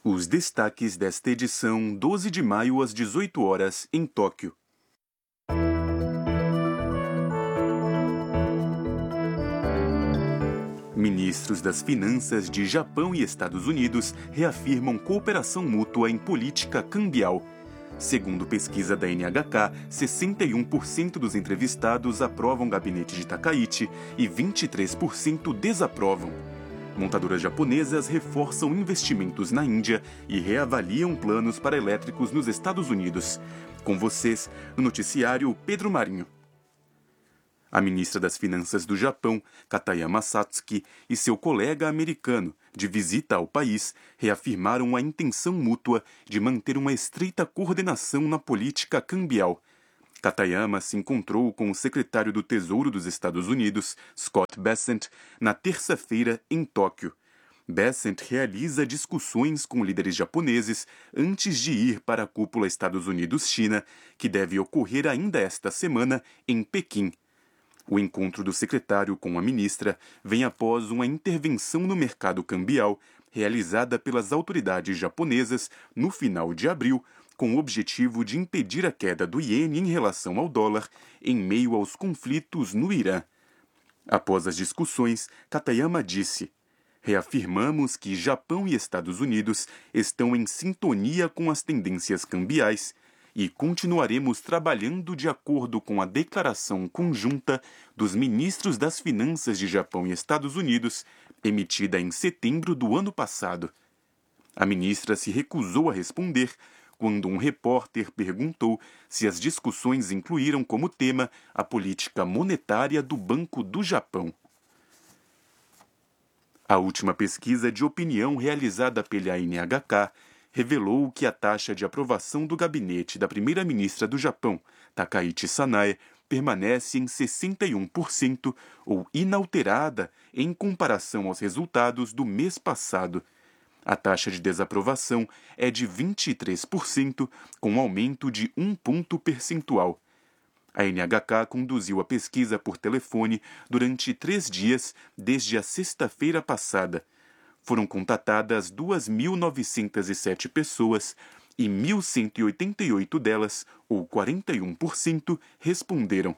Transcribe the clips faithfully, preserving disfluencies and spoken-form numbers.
Os destaques desta edição, doze de maio às dezoito horas, em Tóquio. Ministros das Finanças de Japão e Estados Unidos reafirmam cooperação mútua em política cambial. Segundo pesquisa da N H K, sessenta e um por cento dos entrevistados aprovam o gabinete de Takaichi e vinte e três por cento desaprovam. Montadoras japonesas reforçam investimentos na Índia e reavaliam planos para elétricos nos Estados Unidos. Com vocês, no noticiário Pedro Marinho. A ministra das Finanças do Japão, Katayama Satsuki, e seu colega americano, de visita ao país, reafirmaram a intenção mútua de manter uma estreita coordenação na política cambial. Katayama se encontrou com o secretário do Tesouro dos Estados Unidos, Scott Bessent, na terça-feira em Tóquio. Bessent realiza discussões com líderes japoneses antes de ir para a cúpula Estados Unidos-China, que deve ocorrer ainda esta semana em Pequim. O encontro do secretário com a ministra vem após uma intervenção no mercado cambial realizada pelas autoridades japonesas no final de abril, com o objetivo de impedir a queda do iene em relação ao dólar em meio aos conflitos no Irã. Após as discussões, Katayama disse: reafirmamos que Japão e Estados Unidos estão em sintonia com as tendências cambiais e continuaremos trabalhando de acordo com a declaração conjunta dos ministros das Finanças de Japão e Estados Unidos, emitida em setembro do ano passado. A ministra se recusou a responder quando um repórter perguntou se as discussões incluíram como tema a política monetária do Banco do Japão. A última pesquisa de opinião realizada pela N H K revelou que a taxa de aprovação do gabinete da primeira-ministra do Japão, Takaichi Sanae, permanece em sessenta e um por cento ou inalterada em comparação aos resultados do mês passado. A taxa de desaprovação é de vinte e três por cento, com um aumento de um ponto percentual. A N H K conduziu a pesquisa por telefone durante três dias desde a sexta-feira passada. Foram contatadas duas mil novecentas e sete pessoas e mil cento e oitenta e oito delas, ou quarenta e um por cento, responderam.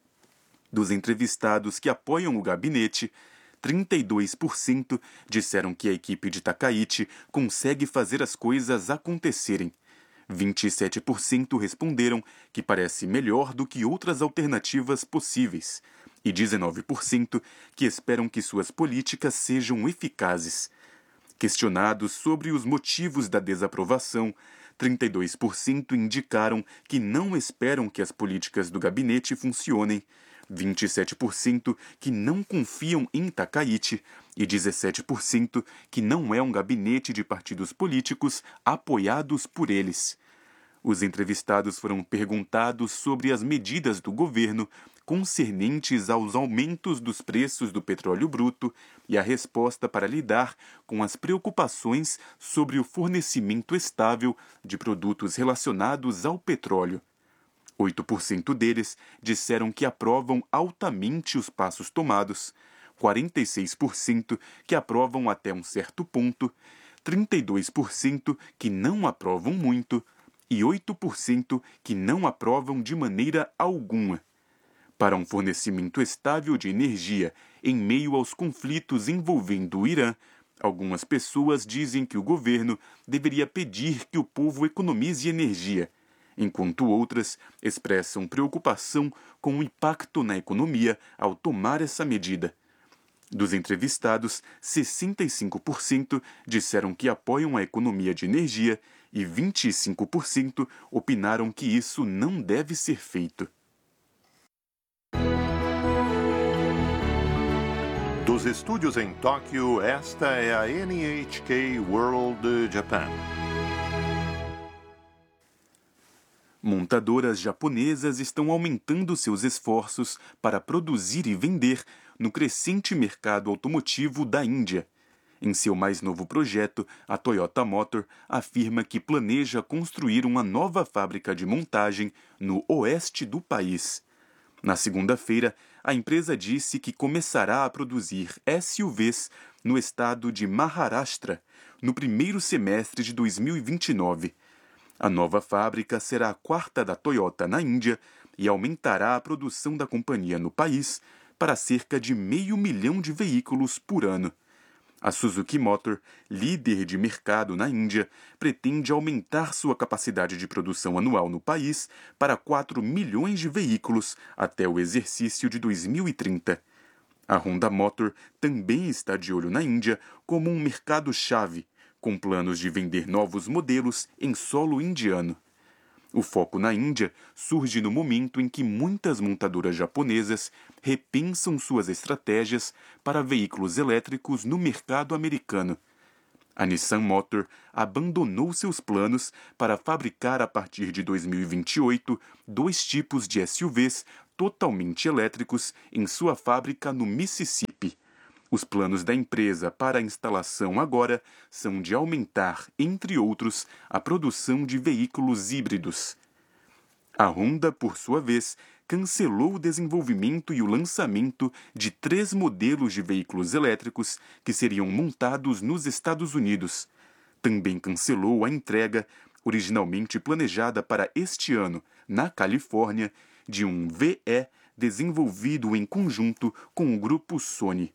Dos entrevistados que apoiam o gabinete, trinta e dois por cento disseram que a equipe de Takaichi consegue fazer as coisas acontecerem. vinte e sete por cento responderam que parece melhor do que outras alternativas possíveis. E dezenove por cento que esperam que suas políticas sejam eficazes. Questionados sobre os motivos da desaprovação, trinta e dois por cento indicaram que não esperam que as políticas do gabinete funcionem, vinte e sete por cento que não confiam em Takaichi e dezessete por cento que não é um gabinete de partidos políticos apoiados por eles. Os entrevistados foram perguntados sobre as medidas do governo concernentes aos aumentos dos preços do petróleo bruto e a resposta para lidar com as preocupações sobre o fornecimento estável de produtos relacionados ao petróleo. oito por cento deles disseram que aprovam altamente os passos tomados, quarenta e seis por cento que aprovam até um certo ponto, trinta e dois por cento que não aprovam muito e oito por cento que não aprovam de maneira alguma. Para um fornecimento estável de energia em meio aos conflitos envolvendo o Irã, algumas pessoas dizem que o governo deveria pedir que o povo economize energia, enquanto outras expressam preocupação com o impacto na economia ao tomar essa medida. Dos entrevistados, sessenta e cinco por cento disseram que apoiam a economia de energia e vinte e cinco por cento opinaram que isso não deve ser feito. Dos estúdios em Tóquio, esta é a N H K World Japan. Montadoras japonesas estão aumentando seus esforços para produzir e vender no crescente mercado automotivo da Índia. Em seu mais novo projeto, a Toyota Motor afirma que planeja construir uma nova fábrica de montagem no oeste do país. Na segunda-feira, a empresa disse que começará a produzir S U Vs no estado de Maharashtra no primeiro semestre de dois mil e vinte e nove. A nova fábrica será a quarta da Toyota na Índia e aumentará a produção da companhia no país para cerca de meio milhão de veículos por ano. A Suzuki Motor, líder de mercado na Índia, pretende aumentar sua capacidade de produção anual no país para quatro milhões de veículos até o exercício de dois mil e trinta. A Honda Motor também está de olho na Índia como um mercado-chave, com planos de vender novos modelos em solo indiano. O foco na Índia surge no momento em que muitas montadoras japonesas repensam suas estratégias para veículos elétricos no mercado americano. A Nissan Motor abandonou seus planos para fabricar a partir de dois mil e vinte e oito dois tipos de S U Vs totalmente elétricos em sua fábrica no Mississippi. Os planos da empresa para a instalação agora são de aumentar, entre outros, a produção de veículos híbridos. A Honda, por sua vez, cancelou o desenvolvimento e o lançamento de três modelos de veículos elétricos que seriam montados nos Estados Unidos. Também cancelou a entrega, originalmente planejada para este ano, na Califórnia, de um V E desenvolvido em conjunto com o grupo Sony.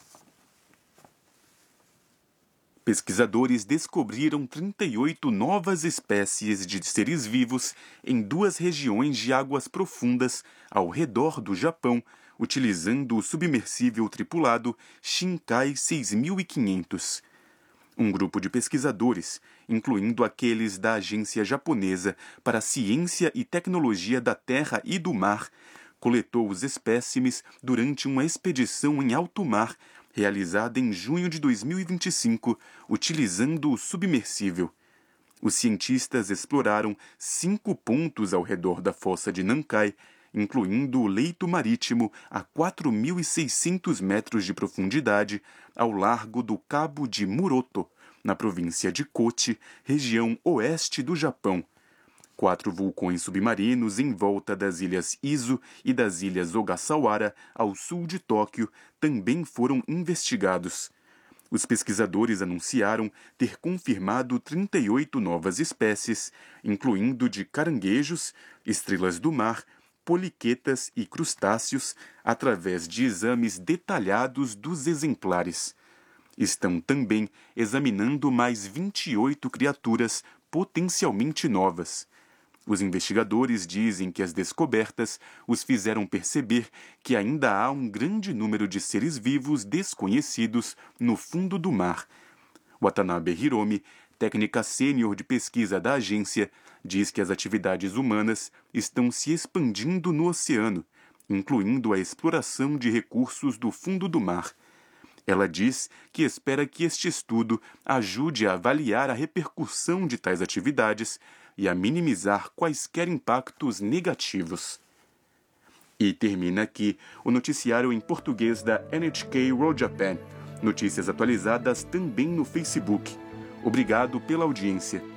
Pesquisadores descobriram trinta e oito novas espécies de seres vivos em duas regiões de águas profundas ao redor do Japão, utilizando o submersível tripulado Shinkai seis mil e quinhentos. Um grupo de pesquisadores, incluindo aqueles da Agência Japonesa para a Ciência e Tecnologia da Terra e do Mar, coletou os espécimes durante uma expedição em alto mar realizada em junho de dois mil e vinte e cinco, utilizando o submersível. Os cientistas exploraram cinco pontos ao redor da fossa de Nankai, incluindo o leito marítimo a quatro mil e seiscentos metros de profundidade, ao largo do Cabo de Muroto, na província de Kochi, região oeste do Japão. Quatro vulcões submarinos em volta das ilhas Izu e das ilhas Ogasawara, ao sul de Tóquio, também foram investigados. Os pesquisadores anunciaram ter confirmado trinta e oito novas espécies, incluindo de caranguejos, estrelas do mar, poliquetas e crustáceos, através de exames detalhados dos exemplares. Estão também examinando mais vinte e oito criaturas potencialmente novas. Os investigadores dizem que as descobertas os fizeram perceber que ainda há um grande número de seres vivos desconhecidos no fundo do mar. Watanabe Hiromi, técnica sênior de pesquisa da agência, diz que as atividades humanas estão se expandindo no oceano, incluindo a exploração de recursos do fundo do mar. Ela diz que espera que este estudo ajude a avaliar a repercussão de tais atividades e a minimizar quaisquer impactos negativos. E termina aqui o noticiário em português da N H K World Japan. Notícias atualizadas também no Facebook. Obrigado pela audiência.